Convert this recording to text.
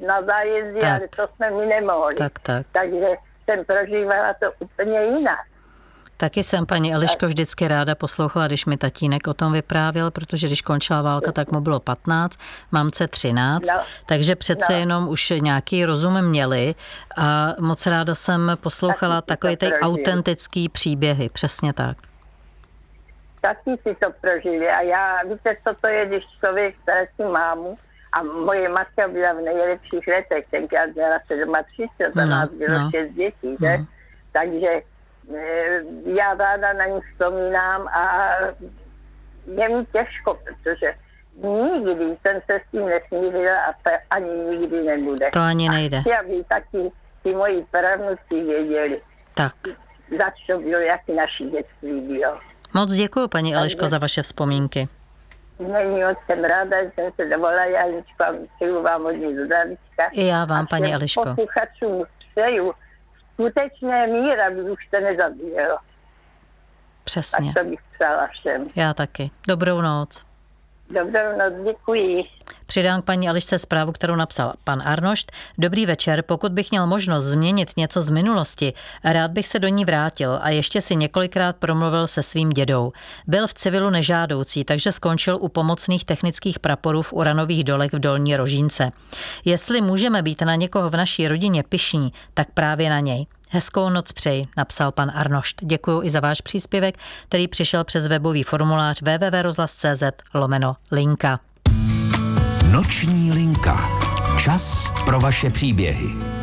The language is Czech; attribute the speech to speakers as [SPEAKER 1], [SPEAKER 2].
[SPEAKER 1] na zájezdy,
[SPEAKER 2] tak.
[SPEAKER 1] ale to jsme my nemohli.
[SPEAKER 2] Tak.
[SPEAKER 1] Takže jsem prožívala to úplně jinak.
[SPEAKER 2] Taky jsem, paní Eliško, vždycky ráda poslouchala, když mi tatínek o tom vyprávěl, protože když končila válka, tak mu bylo 15, mamce 13, takže přece jenom už nějaký rozum měli a moc ráda jsem poslouchala takové ty autentický příběhy, přesně tak.
[SPEAKER 1] Taky si to prožili a já, víte, co to je, když člověk ztratí mámu a moje matka byla v nejlepších letech, tenkrát měla 37, za nás bylo 6 dětí, že? Takže já ráda na ní vzpomínám a je mi těžko, protože nikdy jsem se s tím nesmírila a to ani nikdy nebude.
[SPEAKER 2] To ani nejde.
[SPEAKER 1] A aby taky ty moji pravnuci věděli,
[SPEAKER 2] tak.
[SPEAKER 1] zač to bylo, jaký naší dětství bylo.
[SPEAKER 2] Moc děkuju, paní Eliško, za vaše vzpomínky.
[SPEAKER 1] Není, jsem ráda, že jsem se dovolila, Janičko, přeju vám hodně zdravíčka.
[SPEAKER 2] I já vám, paní Eliško.
[SPEAKER 1] A posluchačům přeju skutečné mír, aby už se nezabíjelo.
[SPEAKER 2] Přesně.
[SPEAKER 1] Tak to bych přála všem.
[SPEAKER 2] Já taky. Dobrou noc.
[SPEAKER 1] Dobrou noc, děkuji.
[SPEAKER 2] Přidám k paní Elišce zprávu, kterou napsal pan Arnošt. Dobrý večer, pokud bych měl možnost změnit něco z minulosti, rád bych se do ní vrátil a ještě si několikrát promluvil se svým dědou. Byl v civilu nežádoucí, takže skončil u pomocných technických praporů v uranových dolech v Dolní Rožínce. Jestli můžeme být na někoho v naší rodině pyšní, tak právě na něj. Hezkou noc přeji, napsal pan Arnošt. Děkuji i za váš příspěvek, který přišel přes webový formulář www.rozhlas.cz/linka.
[SPEAKER 3] Noční linka. Čas pro vaše příběhy.